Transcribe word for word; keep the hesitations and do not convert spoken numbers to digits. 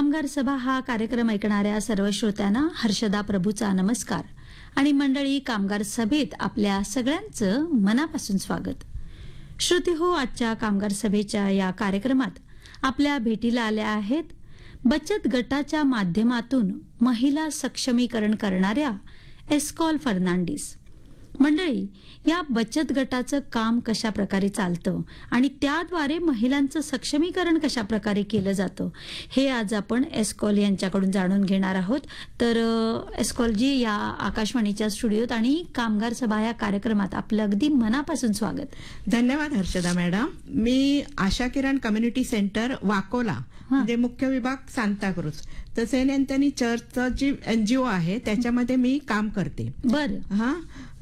कामगार सभा हा कार्यक्रम ऐकणाऱ्या सर्व श्रोत्यांना हर्षदा प्रभूचा नमस्कार आणि मंडळी कामगार सभेत आपल्या सगळ्यांचं मनापासून स्वागत. श्रोते हो, आजच्या कामगार सभेच्या या कार्यक्रमात आपल्या भेटीला आल्या आहेत बचत गटाच्या माध्यमातून महिला सक्षमीकरण करणाऱ्या एस्कॉल फर्नांडिस. मंडळी, या बचत गटाचं काम कशा प्रकारे चालतं आणि त्याद्वारे महिलांचं सक्षमीकरण कशा प्रकारे केलं जातं हे आज आपण एस्कॉल यांच्याकडून जाणून घेणार आहोत. तर एस्कॉलजी, या आकाशवाणीच्या स्टुडिओत आणि कामगार सभा या कार्यक्रमात आपलं अगदी मनापासून स्वागत. धन्यवाद हर्षदा मॅडम. मी आशा किरण कम्युनिटी सेंटर वाकोला म्हणजे मुख्य विभाग सांताक्रुज तर सेंट अँथनी चर्चचं जी एनजीओ आहे त्याच्यामध्ये मी काम करते. बरं. हा